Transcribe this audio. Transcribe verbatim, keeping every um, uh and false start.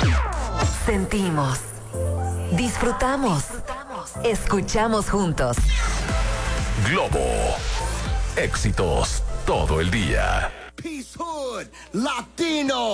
Sentimos, disfrutamos, escuchamos juntos. Globo. Éxitos todo el día. Peace Hood, Latino.